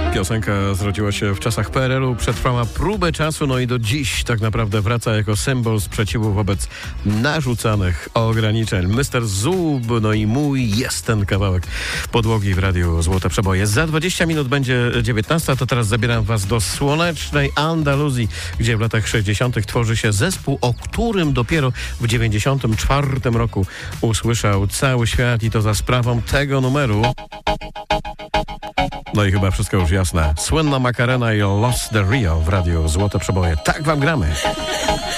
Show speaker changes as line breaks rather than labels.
Piosenka zrodziła się w czasach PRL-u, przetrwała próbę czasu, no i do dziś tak naprawdę wraca jako symbol sprzeciwu wobec narzucanych ograniczeń. Mr. Zub, no i mój jest ten kawałek podłogi w radiu Złote Przeboje. Za 20 minut będzie 19, to teraz zabieram was do słonecznej Andaluzji, gdzie w latach 60. tworzy się zespół, o którym dopiero w 94 roku usłyszał cały świat i to za sprawą tego numeru. No i chyba wszystko już jasne. Słynna Macarena i Lost the Rio w radiu Złote Przeboje. Tak wam gramy.